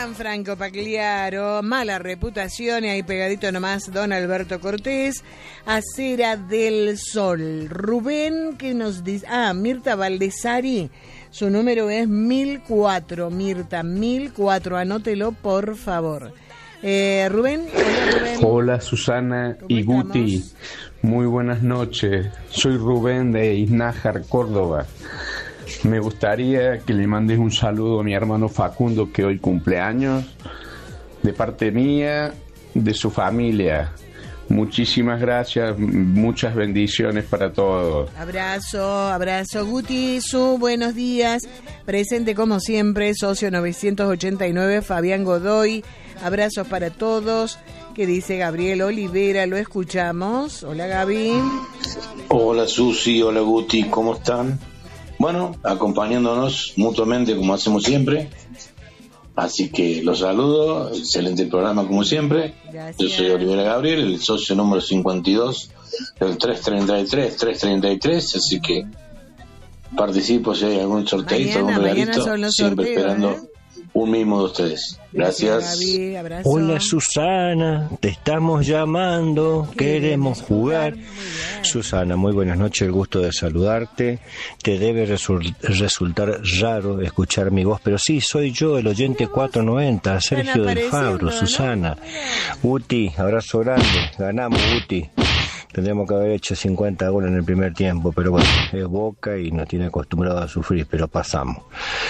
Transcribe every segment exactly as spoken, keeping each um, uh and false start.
Gianfranco Pagliaro, mala reputación, y ahí pegadito nomás Don Alberto Cortés, Acera del Sol. Rubén, que nos dice, ah, Mirta Valdesari, su número es mil cuatro, Mirta, mil cuatro, anótelo por favor. Eh, Rubén, hola Rubén. Hola Susana y Guti, muy buenas noches, soy Rubén de Iznájar, Córdoba. Me gustaría que le mandes un saludo a mi hermano Facundo, que hoy cumple años, de parte mía, de su familia. Muchísimas gracias, muchas bendiciones para todos. Abrazo, abrazo. Guti, su buenos días. Presente como siempre, socio novecientos ochenta y nueve, Fabián Godoy. Abrazos para todos. ¿Qué dice Gabriel Olivera? Lo escuchamos. Hola, Gaby. Hola, Susi. Hola, Guti. ¿Cómo están? Bueno, acompañándonos mutuamente como hacemos siempre. Así que los saludo, excelente programa como siempre. Gracias. Yo soy Olivera Gabriel, el socio número cincuenta y dos del tres treinta y tres, tres treinta y tres, así que participo si hay algún sorteito, algún regalito, siempre sorteos, esperando ¿eh? un mimo de ustedes. Gracias. Gracias, hola Susana, te estamos llamando, queremos jugar. Susana, muy buenas noches, el gusto de saludarte. Te debe resul- resultar raro escuchar mi voz, pero sí, soy yo, el oyente cuatrocientos noventa, Sergio del Fabro, Susana. ¿No? Uti, abrazo grande, ganamos Uti. Tendríamos que haber hecho cincuenta goles en el primer tiempo, pero bueno, es Boca y nos tiene acostumbrado a sufrir, pero pasamos.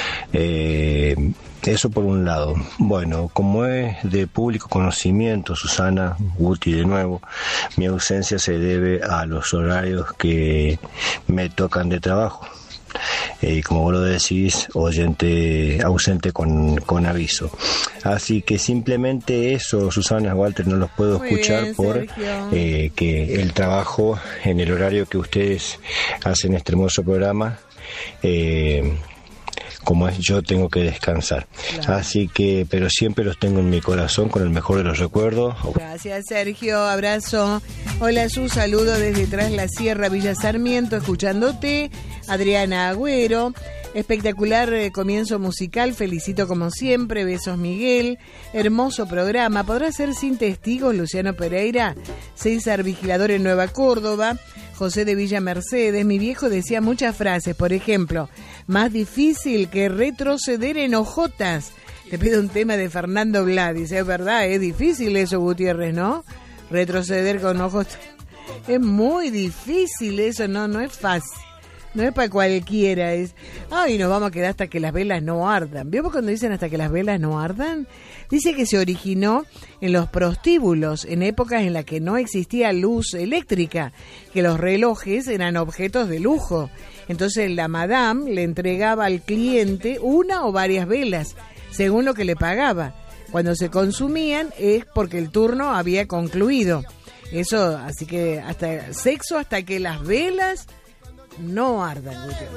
Eh, eso por un lado. Bueno, como es de público conocimiento, Susana, Guti de nuevo, mi ausencia se debe a los horarios que me tocan de trabajo. Y eh, como vos lo decís, oyente ausente con, con aviso. Así que simplemente eso, Susana, Walter, no los puedo Muy escuchar bien, por eh, que el trabajo en el horario que ustedes hacen este hermoso programa, eh, como es, yo tengo que descansar. Claro. Así que, pero siempre los tengo en mi corazón con el mejor de los recuerdos. Gracias, Sergio, abrazo. Hola, su saludo desde Tras la Sierra, Villa Sarmiento, escuchándote. Adriana Agüero, espectacular eh, comienzo musical, felicito como siempre, besos Miguel, hermoso programa, podrá ser sin testigos, Luciano Pereira, César Vigilador en Nueva Córdoba, José de Villa Mercedes, mi viejo decía muchas frases, por ejemplo, más difícil que retroceder en hojotas, te pido un tema de Fernando Vladis, es verdad, es difícil eso, Gutiérrez, ¿no? Retroceder con hojotas, es muy difícil eso, no, no es fácil. No es para cualquiera, es, ay, nos vamos a quedar hasta que las velas no ardan. ¿Vio cuando dicen hasta que las velas no ardan? Dice que se originó en los prostíbulos, en épocas en las que no existía luz eléctrica, que los relojes eran objetos de lujo. Entonces la madame le entregaba al cliente una o varias velas, según lo que le pagaba. Cuando se consumían es porque el turno había concluido. Eso, así que hasta sexo hasta que las velas no ardan.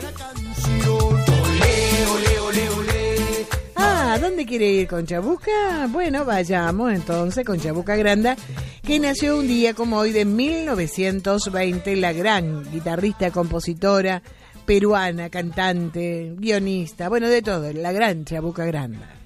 Ah, ¿dónde quiere ir con Chabuca? Bueno, vayamos entonces con Chabuca Granda, que nació un día como hoy de mil novecientos veinte, la gran guitarrista, compositora peruana, cantante, guionista, bueno, de todo, la gran Chabuca Granda.